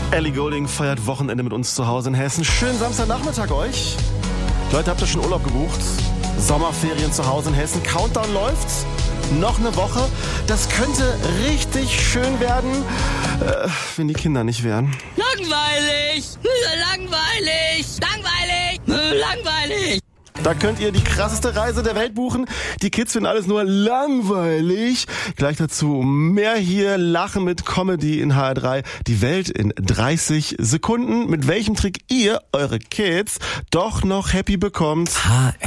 Ellie Goulding feiert Wochenende mit uns zu Hause in Hessen. Schönen Samstagnachmittag euch. Leute, habt ihr schon Urlaub gebucht? Sommerferien zu Hause in Hessen. Countdown läuft. Noch eine Woche. Das könnte richtig schön werden, wenn die Kinder nicht wären. Langweilig! Langweilig! Langweilig! Langweilig! Da könnt ihr die krasseste Reise der Welt buchen. Die Kids finden alles nur langweilig. Gleich dazu mehr hier. Lachen mit Comedy in HR3. Die Welt in 30 Sekunden. Mit welchem Trick ihr eure Kids doch noch happy bekommt. HR